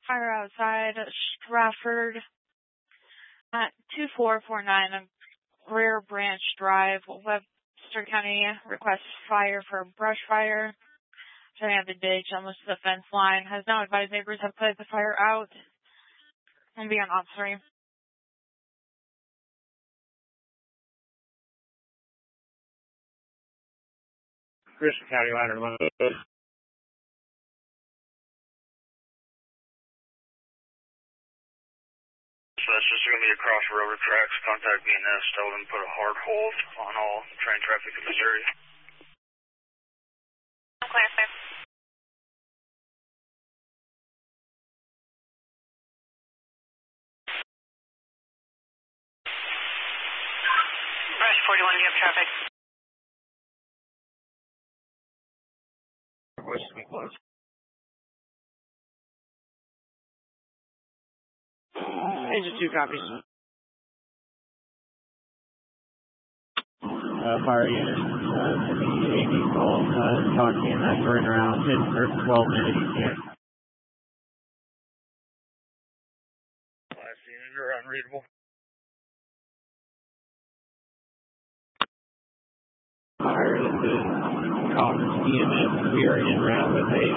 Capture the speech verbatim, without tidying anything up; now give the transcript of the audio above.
Fire outside Stratford at two four four nine Rear Branch Drive, Webster County. Requests fire for brush fire. Setting up the ditch almost to the fence line. Has now advised neighbors have put the fire out and be on off three. Christian County ladder line. So that's just going to be across railroad tracks. Contact B N S. Tell them to put a hard hold on all train traffic in Missouri. I'm clear, sir. Brush forty-one, do you have traffic? What's to be close? Engine two copies. Uh, fire unit. Uh, call. Uh, talking and that's right around ten or twelve minutes. Last unit are unreadable. Fire is the Collins E M S. We are in route with a